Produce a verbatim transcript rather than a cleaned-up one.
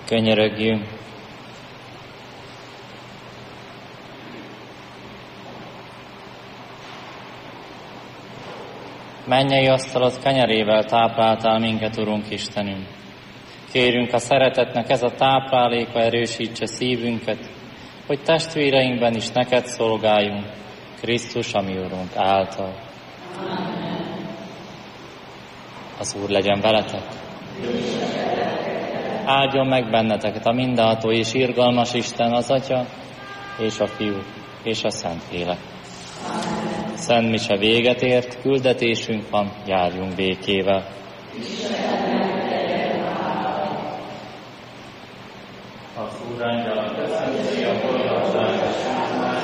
Könyörögjünk. Mennyei asztalod kenyerével tápláltál minket, Urunk Istenünk. Kérünk a szeretetnek ez a tápláléka erősítse szívünket, hogy testvéreinkben is neked szolgáljunk, Krisztus, ami Urunk által. Amen. Az Úr legyen veletek. Áldjon meg benneteket a mindenható és irgalmas Isten, az Atya, és a Fiú, és a Szentlélek. Szent mise véget ért, küldetésünk van, járjunk békével. Az Úr